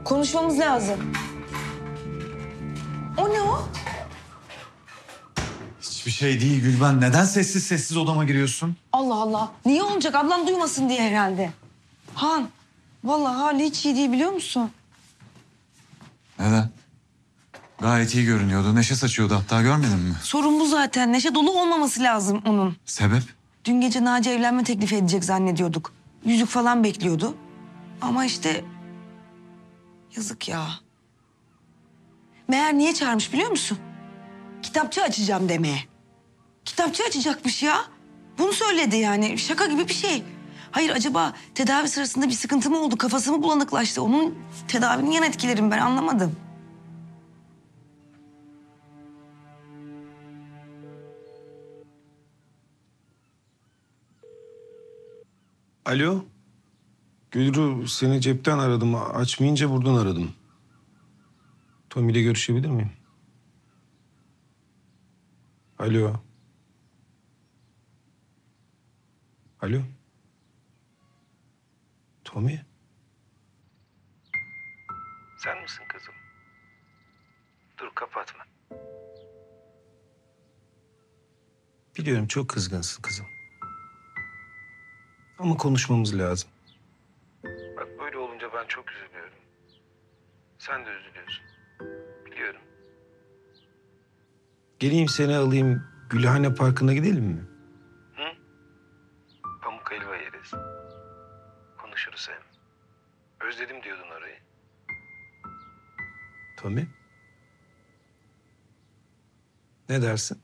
Konuşmamız lazım. O ne o? Hiçbir şey değil Gülben. Neden sessiz sessiz odama giriyorsun? Allah Allah. Niye olacak? Ablam duymasın diye herhalde. Han, vallahi hali hiç iyi değil biliyor musun? Neden? Gayet iyi görünüyordu. Neşe saçıyordu hatta, görmedin mi? Sorun bu zaten. Neşe dolu olmaması lazım onun. Sebep? Dün gece Naci evlenme teklifi edecek zannediyorduk. Yüzük falan bekliyordu. Ama işte... Yazık ya. Meğer niye çağırmış biliyor musun? Kitapçı açacağım demeye. Kitapçı açacakmış ya. Bunu söyledi yani. Şaka gibi bir şey. Hayır, acaba tedavi sırasında bir sıkıntı mı oldu? Kafası mı bulanıklaştı? Onun tedavinin yan etkileri mi? Ben anlamadım. Alo. Gülru, seni cepten aradım. Açmayınca buradan aradım. Tommy ile görüşebilir miyim? Alo. Alo. Tommy. Sen misin kızım? Dur, kapatma. Biliyorum çok kızgınsın kızım. Ama konuşmamız lazım. Bak, böyle olunca ben çok üzülüyorum. Sen de üzülüyorsun. Biliyorum. Geleyim seni alayım, Gülhane Parkı'na gidelim mi? Hı? Pamuk helva yeriz. Konuşuruz hem. Özledim diyordun orayı. Tommy? Ne dersin?